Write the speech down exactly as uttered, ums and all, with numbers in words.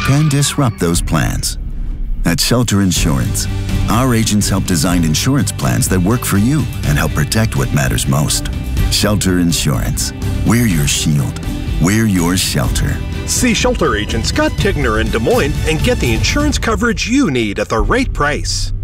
can disrupt those plans. At Shelter Insurance, our agents help design insurance plans that work for you and help protect what matters most. Shelter Insurance. We're your shield. We're your shelter. See Shelter Agent Scott Tigner in Des Moines and get the insurance coverage you need at the right price.